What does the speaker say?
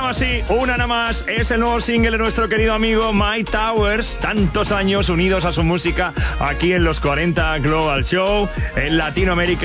llama así, Una nada más. Es el nuevo single de nuestro querido amigo Mike Towers. Tantos años unidos a su música aquí en los 40 Global Show en Latinoamérica.